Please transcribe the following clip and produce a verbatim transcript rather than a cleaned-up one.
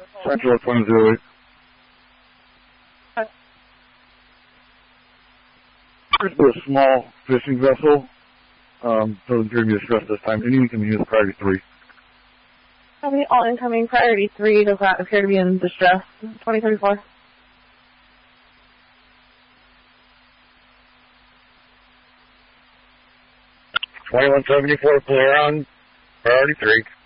Central twenty zero eight. There's a small fishing vessel. Um, doesn't appear to be distressed this time. Any incoming units priority three. Copy, all incoming priority three does not appear to be in distress. twenty thirty-four. twenty-one seventy-four, clear on priority three.